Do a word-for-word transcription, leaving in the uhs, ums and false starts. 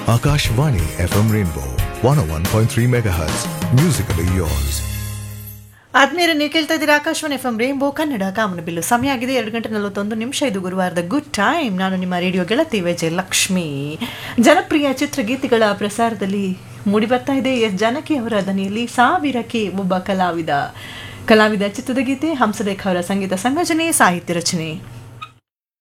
Akashvani F M Rainbow one oh one point three megahertz. Musically yours. ಆದ್ಮೇಲೆ ನೀವು ಕೇಳ್ತಾ ಇದ್ದೀರಾ Akashvani F M rainbow Kannada ಕಾಮನಬಿಲ್ಲು. ಸಮಯ ಆಗಿದೆ ಎರಡು ಗಂಟೆ ನಲವತ್ತೊಂದು ನಿಮಿಷ. ಇದು ಗುರುವಾರದ ಗುಡ್ ಟೈಮ್. ನಾನು ನಿಮ್ಮ ರೇಡಿಯೋ ಗೆಳತಿ ವಿಜಯಲಕ್ಷ್ಮಿ. ಜನಪ್ರಿಯ ಚಿತ್ರಗೀತೆಗಳ ಪ್ರಸಾರದಲ್ಲಿ ಮೂಡಿ ಬರ್ತಾ ಇದೆ ಎಸ್ ಜಾನಕಿ ಅವರ ದನಿಯಲ್ಲಿ ಸಾವಿರಕ್ಕೆ ಒಬ್ಬ ಕಲಾವಿದ ಕಲಾವಿದ ಚಿತ್ರದ ಗೀತೆ. ಹಂಸಲೇಖ ಅವರ ಸಂಗೀತ ಸಂಯೋಜನೆ, ಸಾಹಿತ್ಯ ರಚನೆ.